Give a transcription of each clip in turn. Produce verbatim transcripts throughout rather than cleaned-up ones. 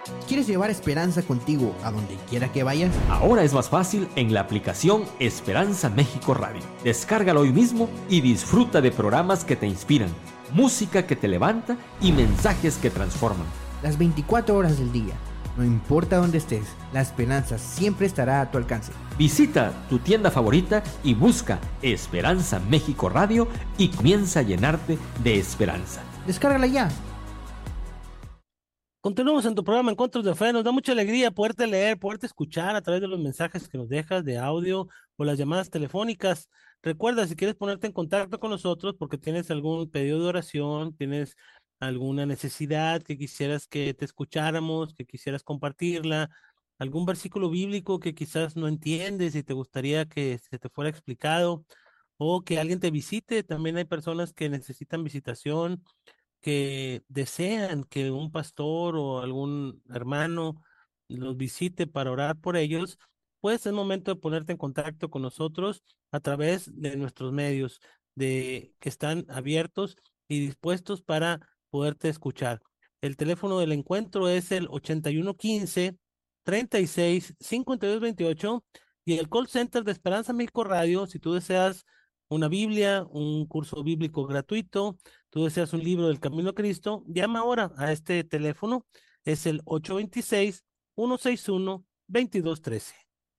¿Quieres llevar esperanza contigo a donde quiera que vayas? Ahora es más fácil en la aplicación Esperanza México Radio. Descárgalo hoy mismo y disfruta de programas que te inspiran, música que te levanta y mensajes que transforman. Las veinticuatro horas del día. No importa dónde estés, la esperanza siempre estará a tu alcance. Visita tu tienda favorita y busca Esperanza México Radio y comienza a llenarte de esperanza. Descárgala ya. Continuamos en tu programa Encuentros de Fe. Nos da mucha alegría poderte leer, poderte escuchar a través de los mensajes que nos dejas de audio o las llamadas telefónicas. Recuerda, si quieres ponerte en contacto con nosotros porque tienes algún pedido de oración, tienes alguna necesidad que quisieras que te escucháramos, que quisieras compartirla, algún versículo bíblico que quizás no entiendes y te gustaría que se te fuera explicado, o que alguien te visite. También hay personas que necesitan visitación, que desean que un pastor o algún hermano los visite para orar por ellos. Pues es momento de ponerte en contacto con nosotros a través de nuestros medios, de que están abiertos y dispuestos para poderte escuchar. El teléfono del encuentro es el ochenta y uno quince, treinta y seis, cincuenta y dos veintiocho, y el call center de Esperanza México Radio. Si tú deseas una Biblia, un curso bíblico gratuito, tú deseas un libro del Camino a Cristo, llama ahora a este teléfono. Es el ocho dos seis, uno seis uno, dos dos uno tres.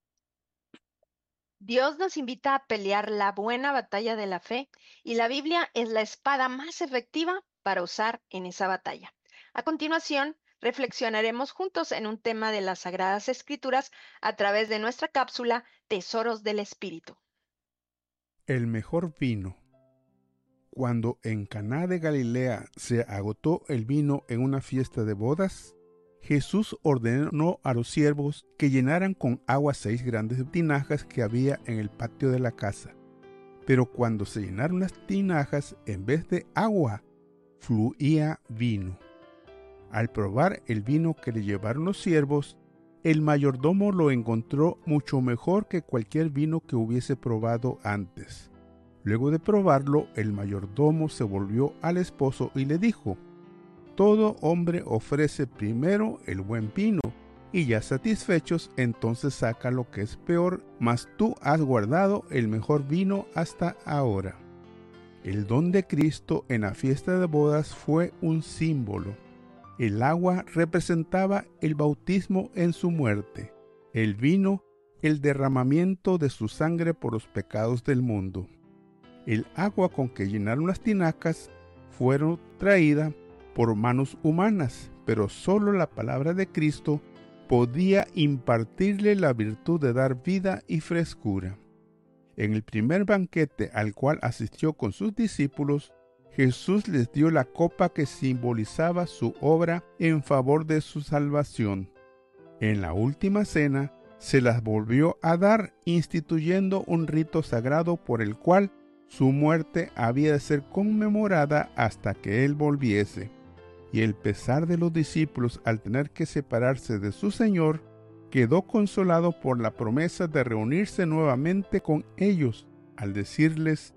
Dios nos invita a pelear la buena batalla de la fe, y la Biblia es la espada más efectiva para usar en esa batalla. A continuación, reflexionaremos juntos en un tema de las Sagradas Escrituras a través de nuestra cápsula Tesoros del Espíritu. El mejor vino. Cuando en Caná de Galilea se agotó el vino en una fiesta de bodas, Jesús ordenó a los siervos que llenaran con agua seis grandes tinajas que había en el patio de la casa. Pero cuando se llenaron las tinajas, en vez de agua, fluía vino. Al probar el vino que le llevaron los siervos, el mayordomo lo encontró mucho mejor que cualquier vino que hubiese probado antes. Luego de probarlo, el mayordomo se volvió al esposo y le dijo: todo hombre ofrece primero el buen vino, y ya satisfechos, entonces saca lo que es peor, mas tú has guardado el mejor vino hasta ahora. El don de Cristo en la fiesta de bodas fue un símbolo. El agua representaba el bautismo en su muerte, el vino, el derramamiento de su sangre por los pecados del mundo. El agua con que llenaron las tinajas fueron traídas por manos humanas, pero solo la palabra de Cristo podía impartirle la virtud de dar vida y frescura. En el primer banquete al cual asistió con sus discípulos, Jesús les dio la copa que simbolizaba su obra en favor de su salvación. En la última cena, se las volvió a dar, instituyendo un rito sagrado por el cual su muerte había de ser conmemorada hasta que Él volviese. Y el pesar de los discípulos al tener que separarse de su Señor quedó consolado por la promesa de reunirse nuevamente con ellos, al decirles: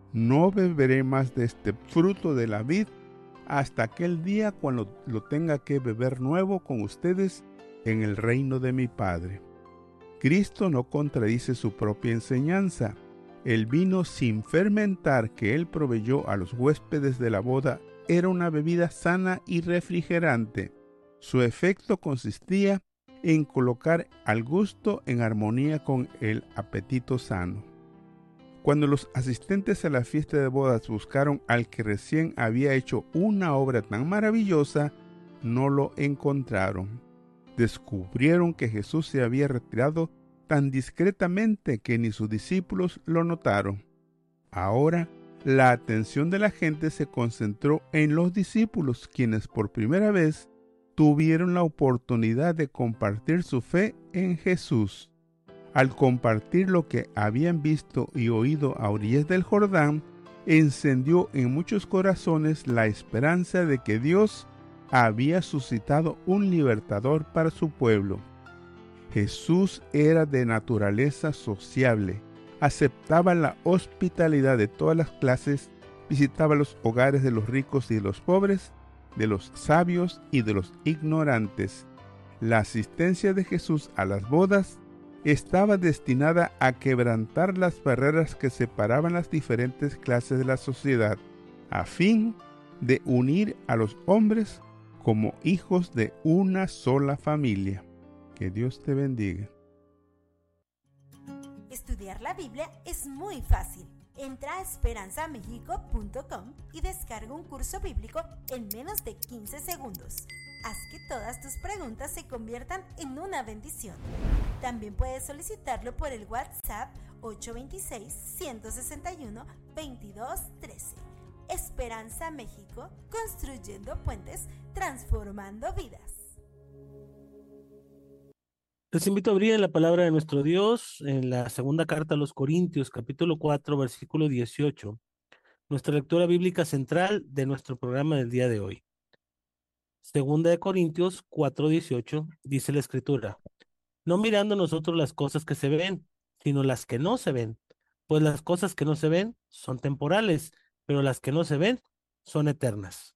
no beberé más de este fruto de la vid hasta aquel día cuando lo tenga que beber nuevo con ustedes en el reino de mi Padre. Cristo no contradice su propia enseñanza. El vino sin fermentar que Él proveyó a los huéspedes de la boda era una bebida sana y refrigerante. Su efecto consistía en colocar al gusto en armonía con el apetito sano. Cuando los asistentes a la fiesta de bodas buscaron al que recién había hecho una obra tan maravillosa, no lo encontraron. Descubrieron que Jesús se había retirado tan discretamente que ni sus discípulos lo notaron. Ahora, la atención de la gente se concentró en los discípulos, quienes por primera vez tuvieron la oportunidad de compartir su fe en Jesús. Al compartir lo que habían visto y oído a orillas del Jordán, encendió en muchos corazones la esperanza de que Dios había suscitado un libertador para su pueblo. Jesús era de naturaleza sociable, aceptaba la hospitalidad de todas las clases, visitaba los hogares de los ricos y de los pobres, de los sabios y de los ignorantes, La asistencia de Jesús a las bodas estaba destinada a quebrantar las barreras que separaban las diferentes clases de la sociedad, a fin de unir a los hombres como hijos de una sola familia. Que Dios te bendiga. Estudiar la Biblia es muy fácil. Entra a esperanza mexico punto com y descarga un curso bíblico en menos de quince segundos. Haz que todas tus preguntas se conviertan en una bendición. También puedes solicitarlo por el WhatsApp ocho dos seis, uno seis uno, veintidós trece. Esperanza México, construyendo puentes, transformando vidas. Les invito a abrir en la palabra de nuestro Dios en la segunda carta a los Corintios, capítulo cuatro, versículo dieciocho, nuestra lectura bíblica central de nuestro programa del día de hoy. Segunda de Corintios cuatro dieciocho, dice la Escritura: no mirando nosotros las cosas que se ven, sino las que no se ven, pues las cosas que no se ven son temporales, pero las que no se ven son eternas.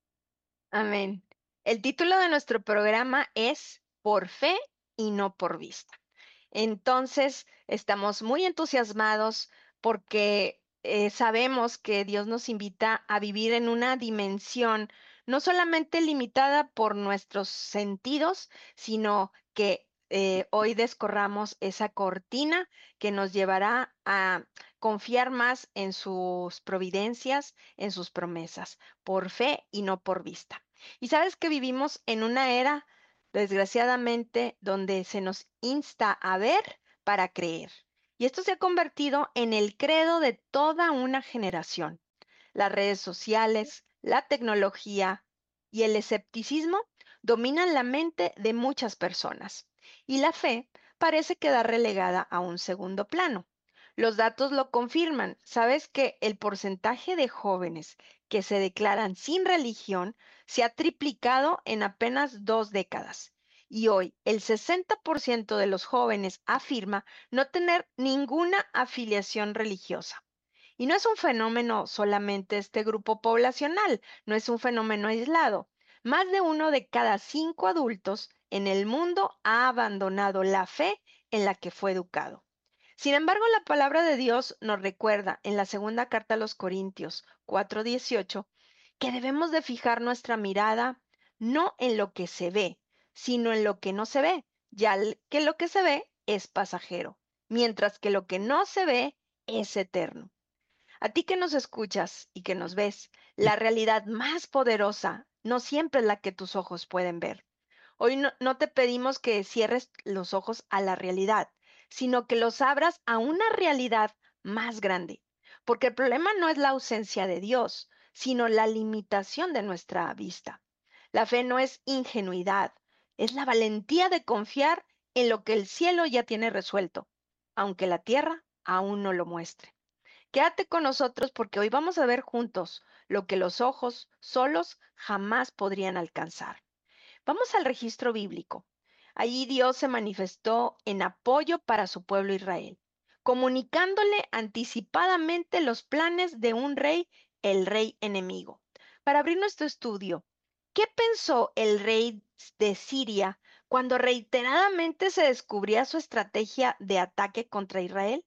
Amén. El título de nuestro programa es Por fe y no por vista. Entonces, estamos muy entusiasmados porque eh, sabemos que Dios nos invita a vivir en una dimensión no solamente limitada por nuestros sentidos, sino que eh, hoy descorramos esa cortina que nos llevará a confiar más en sus providencias, en sus promesas, por fe y no por vista. Y sabes que vivimos en una era, desgraciadamente, donde se nos insta a ver para creer. Y esto se ha convertido en el credo de toda una generación. Las redes sociales, la tecnología y el escepticismo dominan la mente de muchas personas. Y la fe parece quedar relegada a un segundo plano. Los datos lo confirman. ¿Sabes que el porcentaje de jóvenes que se declaran sin religión se ha triplicado en apenas dos décadas? Y hoy el sesenta por ciento de los jóvenes afirma no tener ninguna afiliación religiosa. Y no es un fenómeno solamente este grupo poblacional, no es un fenómeno aislado. Más de uno de cada cinco adultos en el mundo ha abandonado la fe en la que fue educado. Sin embargo, la palabra de Dios nos recuerda en la segunda carta a los Corintios cuatro dieciocho que debemos de fijar nuestra mirada no en lo que se ve, sino en lo que no se ve, ya que lo que se ve es pasajero, mientras que lo que no se ve es eterno. A ti que nos escuchas y que nos ves, la realidad más poderosa no siempre es la que tus ojos pueden ver. Hoy no, no te pedimos que cierres los ojos a la realidad, sino que los abras a una realidad más grande. Porque el problema no es la ausencia de Dios, sino la limitación de nuestra vista. La fe no es ingenuidad, es la valentía de confiar en lo que el cielo ya tiene resuelto, aunque la tierra aún no lo muestre. Quédate con nosotros porque hoy vamos a ver juntos lo que los ojos solos jamás podrían alcanzar. Vamos al registro bíblico. Allí Dios se manifestó en apoyo para su pueblo Israel, comunicándole anticipadamente los planes de un rey, el rey enemigo. Para abrir nuestro estudio, ¿qué pensó el rey de Siria cuando reiteradamente se descubría su estrategia de ataque contra Israel?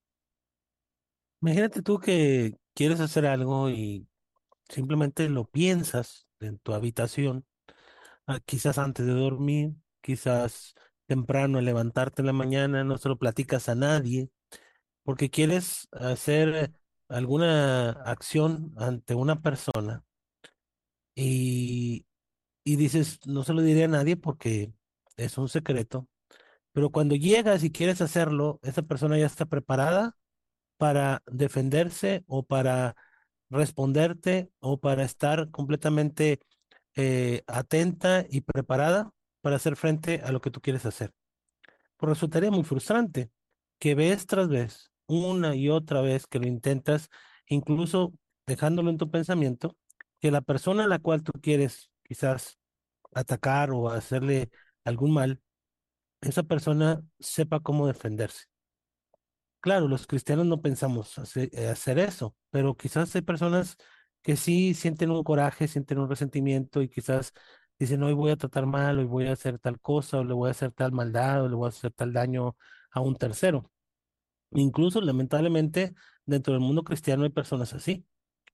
Imagínate tú que quieres hacer algo y simplemente lo piensas en tu habitación, ah, quizás antes de dormir, quizás temprano al levantarte en la mañana, no se lo platicas a nadie, porque quieres hacer alguna acción ante una persona y, y dices, no se lo diré a nadie porque es un secreto, pero cuando llegas y quieres hacerlo, esa persona ya está preparada para defenderse o para responderte o para estar completamente eh, atenta y preparada para hacer frente a lo que tú quieres hacer. Pues resultaría muy frustrante que vez tras vez, una y otra vez que lo intentas, incluso dejándolo en tu pensamiento, que la persona a la cual tú quieres quizás atacar o hacerle algún mal, esa persona sepa cómo defenderse. Claro, los cristianos no pensamos hacer, eh, hacer eso, pero quizás hay personas que sí sienten un coraje, sienten un resentimiento y quizás Dicen, hoy voy a tratar mal, hoy voy a hacer tal cosa, o le voy a hacer tal maldad, o le voy a hacer tal daño a un tercero. Incluso, lamentablemente, dentro del mundo cristiano hay personas así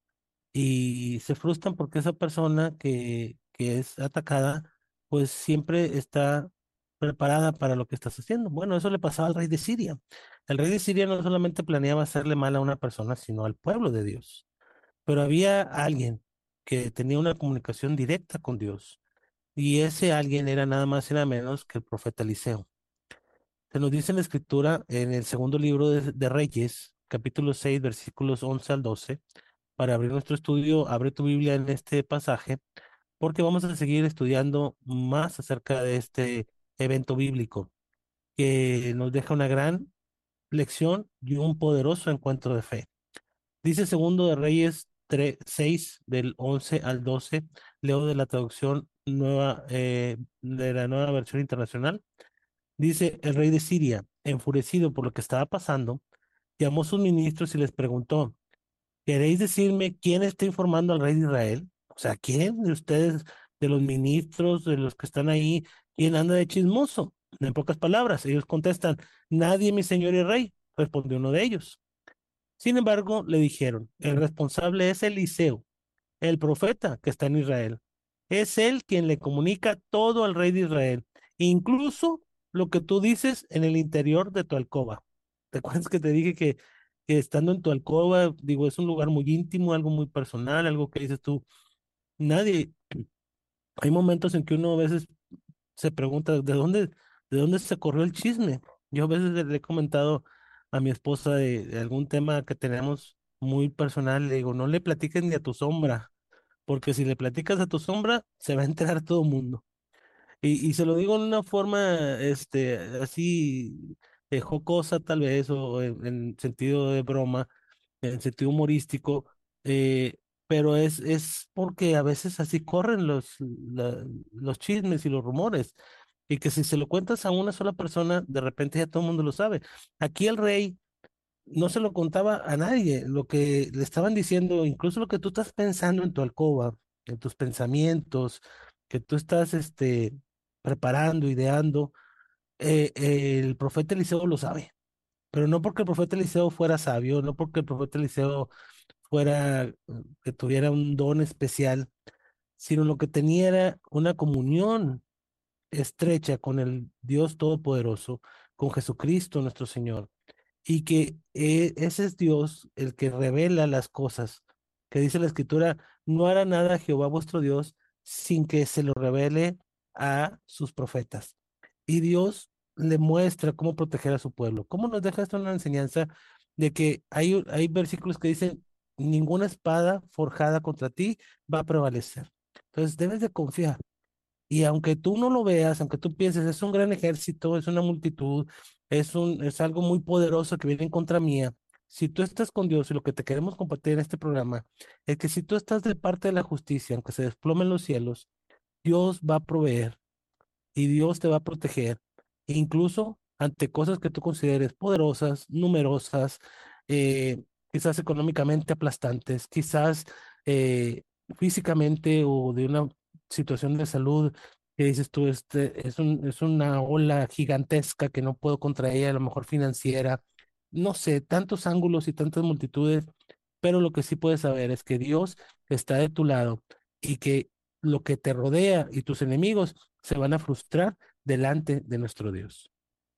y se frustran porque esa persona que, que es atacada, pues siempre está preparada para lo que estás haciendo. Bueno, eso le pasaba al rey de Siria. El rey de Siria no solamente planeaba hacerle mal a una persona, sino al pueblo de Dios. Pero había alguien que tenía una comunicación directa con Dios. Y ese alguien era nada más y nada menos que el profeta Eliseo. Se nos dice en la escritura, en el segundo libro de, de Reyes, capítulo seis, versículos once al doce. Para abrir nuestro estudio, abre tu Biblia en este pasaje, porque vamos a seguir estudiando más acerca de este evento bíblico que nos deja una gran lección y un poderoso encuentro de fe. Dice segundo de Reyes tres, seis, del once al doce, leo de la traducción nueva, eh, de la nueva versión internacional. Dice, el rey de Siria, enfurecido por lo que estaba pasando, llamó a sus ministros y les preguntó, ¿queréis decirme quién está informando al rey de Israel? O sea, ¿quién de ustedes, de los ministros, de los que están ahí, quién anda de chismoso? En pocas palabras, ellos contestan, nadie, mi señor y rey, respondió uno de ellos. Sin embargo, le dijeron, el responsable es Eliseo, el profeta que está en Israel. Es él quien le comunica todo al rey de Israel, incluso lo que tú dices en el interior de tu alcoba. ¿Te acuerdas que te dije que, que estando en tu alcoba, digo, es un lugar muy íntimo, algo muy personal, algo que dices tú, nadie, hay momentos en que uno a veces se pregunta, ¿de dónde, de dónde se corrió el chisme? Yo a veces le, le he comentado a mi esposa de, de algún tema que tenemos muy personal, le digo, no le platiques ni a tu sombra, porque si le platicas a tu sombra, se va a enterar todo el mundo. Y, y se lo digo en una forma, este, así, eh, jocosa tal vez, o en, en sentido de broma, en sentido humorístico, eh, pero es, es porque a veces así corren los, la- los chismes y los rumores, y que si se lo cuentas a una sola persona, de repente ya todo el mundo lo sabe. Aquí el rey no se lo contaba a nadie, lo que le estaban diciendo, incluso lo que tú estás pensando en tu alcoba, en tus pensamientos, que tú estás este, preparando, ideando, eh, eh, el profeta Eliseo lo sabe, pero no porque el profeta Eliseo fuera sabio, no porque el profeta Eliseo fuera, eh, que tuviera un don especial, sino lo que tenía era una comunión estrecha con el Dios Todopoderoso, con Jesucristo nuestro Señor, y que eh, ese es Dios el que revela las cosas, que dice la Escritura, no hará nada Jehová vuestro Dios sin que se lo revele a sus profetas. Y Dios le muestra cómo proteger a su pueblo. ¿Cómo nos deja esto una enseñanza de que hay, hay versículos que dicen, ninguna espada forjada contra ti va a prevalecer? Entonces debes de confiar. Y aunque tú no lo veas, aunque tú pienses, es un gran ejército, es una multitud, es un, es algo muy poderoso que viene en contra mía. Si tú estás con Dios y lo que te queremos compartir en este programa es que si tú estás de parte de la justicia, aunque se desplomen los cielos, Dios va a proveer y Dios te va a proteger, e incluso ante cosas que tú consideres poderosas, numerosas, eh, quizás económicamente aplastantes, quizás eh, físicamente o de una situación de salud que dices tú, este, es un, es una ola gigantesca que no puedo contra ella, a lo mejor financiera, no sé, tantos ángulos y tantas multitudes, pero lo que sí puedes saber es que Dios está de tu lado y que lo que te rodea y tus enemigos se van a frustrar delante de nuestro Dios.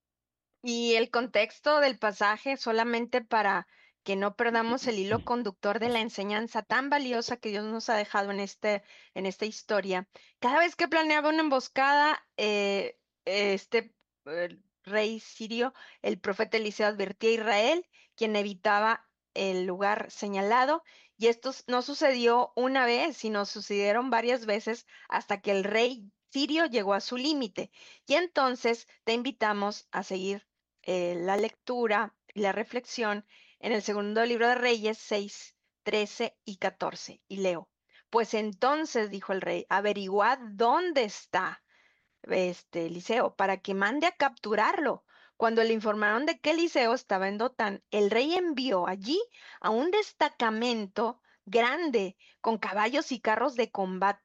Y el contexto del pasaje, solamente para que no perdamos el hilo conductor de la enseñanza tan valiosa que Dios nos ha dejado en este, en esta historia. Cada vez que planeaba una emboscada, eh, este eh, rey sirio, el profeta Eliseo advertía a Israel, quien evitaba el lugar señalado, y esto s- no sucedió una vez, sino sucedieron varias veces hasta que el rey sirio llegó a su límite. Y entonces te invitamos a seguir eh, la lectura y la reflexión en el segundo libro de Reyes seis, trece y catorce. Y leo, pues entonces dijo el rey, averiguad dónde está este Eliseo para que mande a capturarlo. Cuando le informaron de que Eliseo estaba en Dotán, el rey envió allí a un destacamento grande con caballos y carros de combate.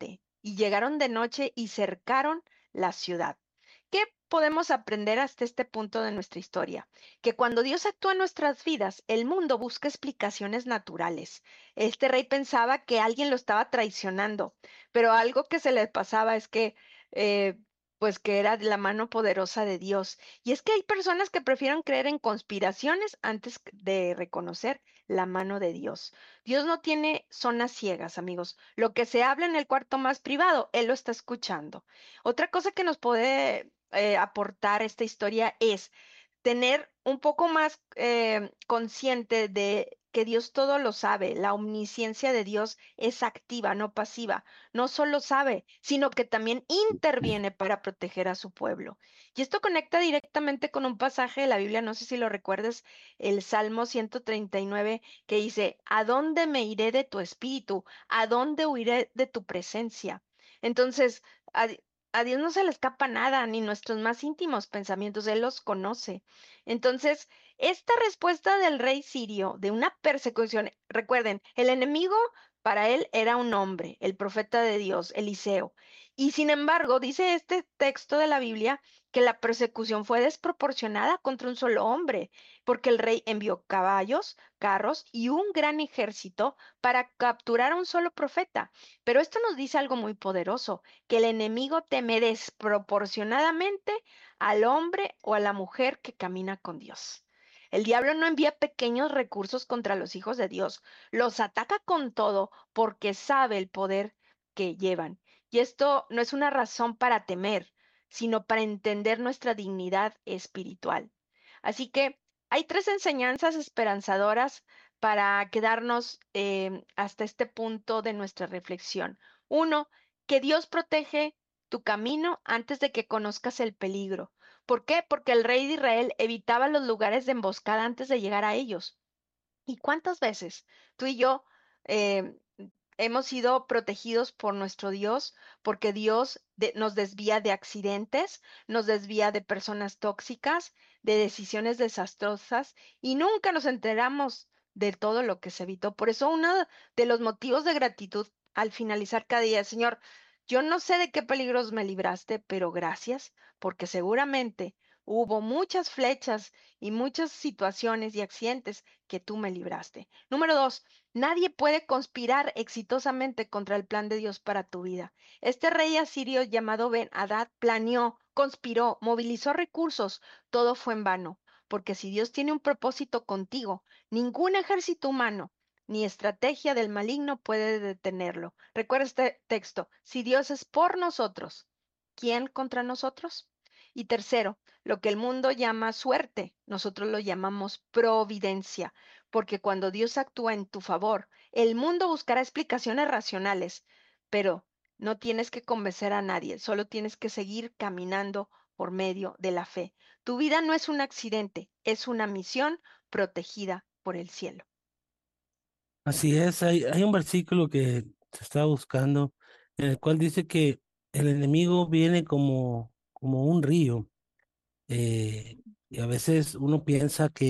y llegaron de noche y cercaron la ciudad. ¿Qué podemos aprender hasta este punto de nuestra historia? Que cuando Dios actúa en nuestras vidas, el mundo busca explicaciones naturales. Este rey pensaba que alguien lo estaba traicionando, pero algo que se le pasaba es que, eh, pues que era la mano poderosa de Dios. Y es que hay personas que prefieren creer en conspiraciones antes de reconocer la mano de Dios. Dios no tiene zonas ciegas, amigos. Lo que se habla en el cuarto más privado, Él lo está escuchando. Otra cosa que nos puede eh, aportar esta historia es tener un poco más eh, consciente de que Dios todo lo sabe. La omnisciencia de Dios es activa, no pasiva. No solo sabe, sino que también interviene para proteger a su pueblo. Y esto conecta directamente con un pasaje de la Biblia, no sé si lo recuerdes, el Salmo ciento treinta y nueve, que dice, ¿a dónde me iré de tu espíritu? ¿A dónde huiré de tu presencia? Entonces, a, a Dios no se le escapa nada, ni nuestros más íntimos pensamientos, Él los conoce. Entonces, esta respuesta del rey sirio de una persecución, recuerden, el enemigo para él era un hombre, el profeta de Dios, Eliseo. Y sin embargo, dice este texto de la Biblia que la persecución fue desproporcionada contra un solo hombre, porque el rey envió caballos, carros y un gran ejército para capturar a un solo profeta. Pero esto nos dice algo muy poderoso, que el enemigo teme desproporcionadamente al hombre o a la mujer que camina con Dios. El diablo no envía pequeños recursos contra los hijos de Dios, los ataca con todo porque sabe el poder que llevan. Y esto no es una razón para temer, sino para entender nuestra dignidad espiritual. Así que hay tres enseñanzas esperanzadoras para quedarnos eh, hasta este punto de nuestra reflexión. Uno, que Dios protege tu camino antes de que conozcas el peligro. ¿Por qué? Porque el rey de Israel evitaba los lugares de emboscada antes de llegar a ellos. ¿Y cuántas veces tú y yo eh, hemos sido protegidos por nuestro Dios? Porque Dios de- nos desvía de accidentes, nos desvía de personas tóxicas, de decisiones desastrosas y nunca nos enteramos de todo lo que se evitó. Por eso uno de los motivos de gratitud al finalizar cada día, Señor, yo no sé de qué peligros me libraste, pero gracias, porque seguramente hubo muchas flechas y muchas situaciones y accidentes que tú me libraste. Número dos, nadie puede conspirar exitosamente contra el plan de Dios para tu vida. Este rey asirio llamado Ben-Hadad planeó, conspiró, movilizó recursos, todo fue en vano, porque si Dios tiene un propósito contigo, ningún ejército humano ni estrategia del maligno puede detenerlo. Recuerda este texto, si Dios es por nosotros, ¿quién contra nosotros? Y tercero, lo que el mundo llama suerte, nosotros lo llamamos providencia, porque cuando Dios actúa en tu favor, el mundo buscará explicaciones racionales, pero no tienes que convencer a nadie, solo tienes que seguir caminando por medio de la fe. Tu vida no es un accidente, es una misión protegida por el cielo. Así es, hay, hay un versículo que se está buscando, en el cual dice que el enemigo viene como, como un río, eh, y a veces uno piensa que